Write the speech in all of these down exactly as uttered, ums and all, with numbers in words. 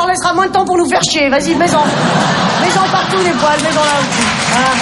leur laissera moins de temps pour nous faire chier. Vas-y, mets-en. Mets-en partout les poils, mets-en là aussi. Voilà.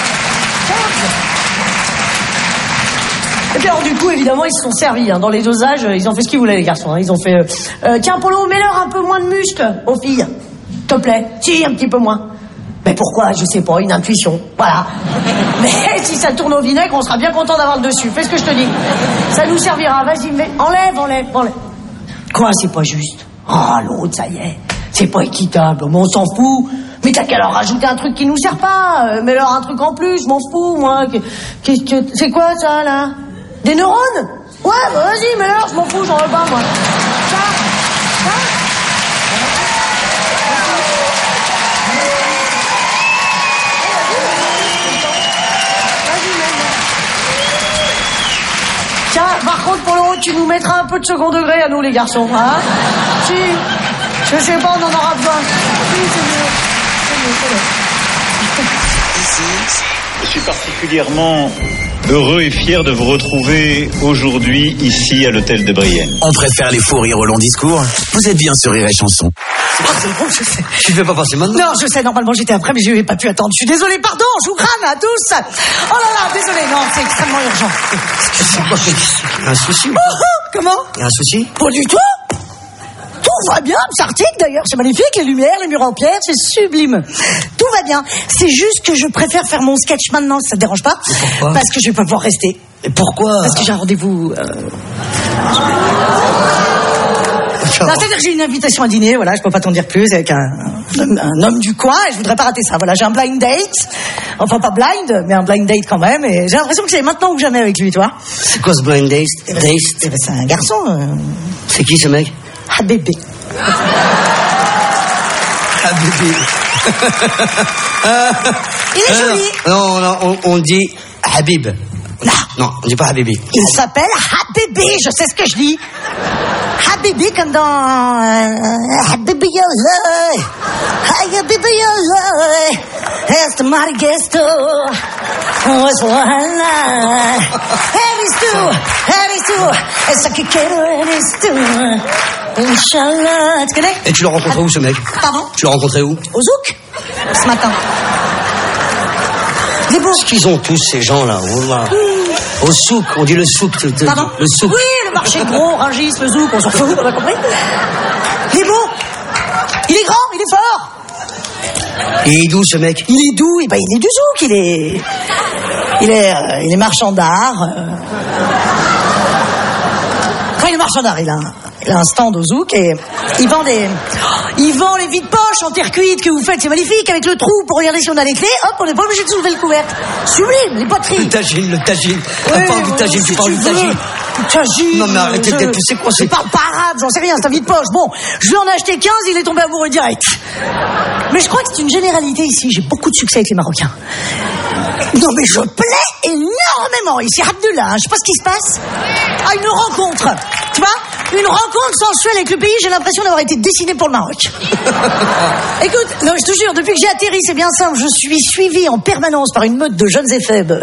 Et puis alors du coup, évidemment, ils se sont servis. Hein. Dans les dosages, ils ont fait ce qu'ils voulaient, les garçons. Hein. Ils ont fait... Euh, euh, tiens, Polo, mets-leur un peu moins de muscles aux filles. S'il te plaît. Si, un petit peu moins. Mais pourquoi? Je sais pas, une intuition. Voilà. Mais si ça tourne au vinaigre, on sera bien content d'avoir le dessus. Fais ce que je te dis. Ça nous servira. Vas-y, mais enlève, enlève, enlève. Quoi, c'est pas juste? Oh, l'autre, ça y est. C'est pas équitable. Mais on s'en fout. Mais t'as qu'à leur rajouter un truc qui nous sert pas. Euh, mets-leur un truc en plus, je m'en fous, moi. Qu'est-ce que... C'est quoi, ça, là? Des neurones? Ouais, bah vas-y, mets-leur, je m'en fous, j'en veux pas, moi. Ça? Ça? Tiens, par contre, pour le haut, tu nous mettras un peu de second degré à nous, les garçons, hein? Si. Je sais pas, on en aura besoin. Si, c'est mieux. C'est mieux, c'est mieux. Je suis particulièrement heureux et fier de vous retrouver aujourd'hui ici à l'hôtel de Brienne. On préfère les faux rires au long discours. Vous êtes bien sur Rire et Chanson. Oh, c'est bon, je sais. Tu ne fais pas passer maintenant? Non, je sais, normalement j'étais après, mais je n'ai pas pu attendre. Je suis désolée, pardon, je vous crame à tous. Oh là là, désolée, non, c'est extrêmement urgent. Excusez-moi, il y a un souci? Oh, oh, comment? Il y a un souci? Pas du tout. Tout va bien, c'est arctique d'ailleurs, c'est magnifique, les lumières, les murs en pierre, c'est sublime. Tout va bien. C'est juste que je préfère faire mon sketch maintenant, ça te dérange pas? Pourquoi? Parce que je vais pas pouvoir rester. Et pourquoi? Parce que j'ai un rendez-vous. Euh... Non, c'est-à-dire que j'ai une invitation à dîner, voilà, je peux pas t'en dire plus, avec un, un, un homme du coin, et je voudrais pas rater ça. Voilà, j'ai un blind date, enfin pas blind, mais un blind date quand même, et j'ai l'impression que c'est maintenant ou jamais avec lui, toi. C'est quoi ce blind date? Eh ben, Date? c'est, eh ben, c'est un garçon. Euh... C'est qui ce mec? Ah bébé. Ah bébé. Il est joli. Non, non, on, on dit Habib. Non. Non, on dit pas Habibi. Il s'appelle Habibi, je sais ce que je dis. Habibi comme dans euh, Habibi Yolai. Habibi Yolai. Est Marigesto. Was one Heristu, Heristu. Et ça qui Heristu. Inch'Allah. Tu connais? Et tu l'as rencontré où ce mec? Pardon? Tu l'as rencontré où? Au Zouk. Ce matin. Qu'est-ce qu'ils ont tous ces gens-là? Mmh. Au souk, on dit le souk. De, Pardon? Le souk. Oui, le marché gros, Rungis, le zouk, on s'en fout, on a compris. Il est beau, il est grand, il est fort. Et il est d'où ce mec? Il est doux, et ben il est du zouk, il est, il est, euh, il est marchand d'art. Euh... Enfin, il est marchand d'art, il a, un, il a un stand au zouk et il vend des, il vend les vides poches en terre cuite que vous faites, c'est magnifique, avec le trou pour regarder si on a les clés. Hop, on n'est pas obligé de soulever le couvercle. Sublime, les poteries. Le tagine, le tagine. Oui, on parle du tagine, si tu parles tu du veux. tagine. Tagine. Non mais arrêtez je... d'être, tu sais quoi c'est? Je parle pas arabe, j'en sais rien, c'est un vide poche. Bon, je lui en ai acheté quinze, il est tombé amoureux direct. Mais je crois que c'est une généralité ici, j'ai beaucoup de succès avec les Marocains. Non mais je plais énormément ici, Abdullah, hein, je sais pas ce qui se passe. Ah, une rencontre, tu vois, une rencontre sensuelle avec le pays, j'ai l'impression d'avoir été dessiné pour le Maroc. Écoute, non, je te jure, depuis que j'ai atterri, c'est bien simple, je suis suivi en permanence par une meute de jeunes et faibles.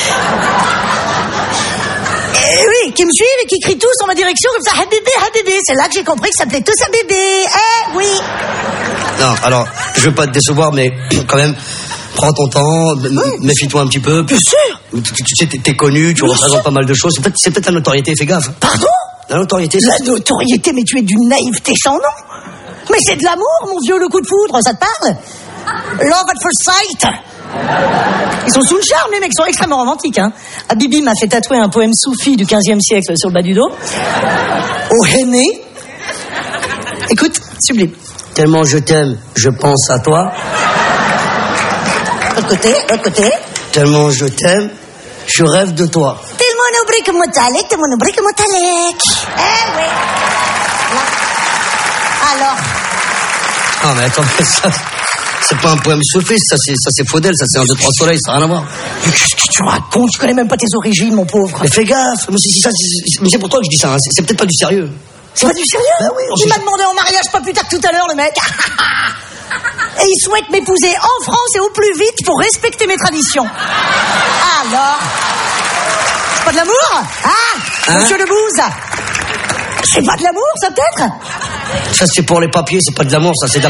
Et oui, qui me suivent et qui crient tous en ma direction comme ça, Habibi, Habibi. C'est là que j'ai compris que ça s'appelait tous Habibi. Eh oui. Non, alors, je veux pas te décevoir, mais quand même, prends ton temps, m- oui. méfie-toi un petit peu. Bien sûr. Tu, tu, tu sais, t'es, t'es connu, tu Bien représentes sûr. pas mal de choses. C'est peut-être, c'est peut-être la notoriété, fais gaffe. Pardon? La notoriété, La c'est... notoriété, mais tu es d'une naïveté sans nom. Mais c'est de l'amour, mon vieux, le coup de foudre, ça te parle? Love at first sight. Ils sont sous le charme, les mecs, ils sont extrêmement romantiques, hein. Habibi m'a fait tatouer un poème soufi du quinzième siècle sur le bas du dos. Au henné. Écoute, sublime. Tellement je t'aime, je pense à toi. L'autre côté, l'autre côté. Tellement je t'aime, je rêve de toi. Tellement nubrik motalek, tellement nubrik motalek. Eh oui. Là. Alors. Ah mais attends, ça, c'est pas un poème soufiste, ça c'est, ça c'est Faudel, ça c'est un deux trois soleils, ça n'a rien à voir. Mais qu'est-ce que tu racontes? Tu connais même pas tes origines, mon pauvre. Mais fais gaffe, moi, c'est, c'est, ça, c'est, mais c'est pour toi que je dis ça, hein. c'est, c'est peut-être pas du sérieux. C'est pas du sérieux? Bah oui, on Il sait m'a ça. demandé en mariage pas plus tard que tout à l'heure, le mec. Et il souhaite m'épouser en France et au plus vite pour respecter mes traditions. Alors, c'est pas de l'amour? Ah, Hein? monsieur Lebouze, c'est pas de l'amour, ça peut-être? Ça c'est pour les papiers, c'est pas de l'amour, ça c'est de la